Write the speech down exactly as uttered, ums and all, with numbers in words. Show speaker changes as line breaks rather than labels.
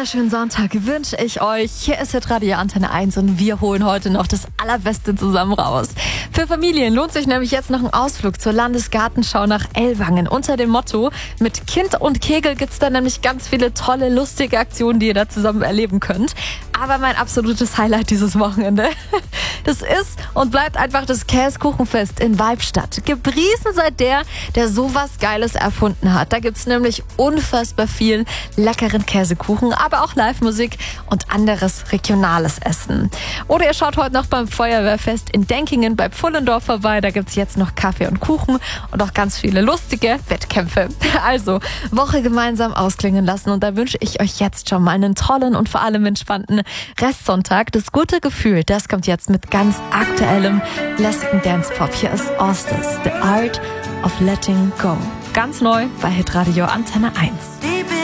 wunderschönen Sonntag wünsche ich euch. Hier ist Hitradio Antenne eins und wir holen heute noch das Allerbeste zusammen raus. Für Familien lohnt sich nämlich jetzt noch ein Ausflug zur Landesgartenschau nach Ellwangen unter dem Motto: Mit Kind und Kegel gibt's da nämlich ganz viele tolle, lustige Aktionen, die ihr da zusammen erleben könnt. Aber mein absolutes Highlight dieses Wochenende, das ist und bleibt einfach das Käsekuchenfest in Weibstadt. Gepriesen seit der, der sowas Geiles erfunden hat. Da gibt's nämlich unfassbar viel leckeren Käsekuchen, aber auch Live-Musik und anderes regionales Essen. Oder ihr schaut heute noch beim Feuerwehrfest in Denkingen bei Pfullendorf vorbei. Da gibt's jetzt noch Kaffee und Kuchen und auch ganz viele lustige Wettkämpfe. Also, Woche gemeinsam ausklingen lassen und da wünsche ich euch jetzt schon mal einen tollen und vor allem entspannten Restsonntag. Das gute Gefühl, das kommt jetzt mit ganz aktuellem, lässigen Dance-Pop. Hier ist Ostis, The Art of Letting Go. Ganz neu bei Hitradio Antenne eins.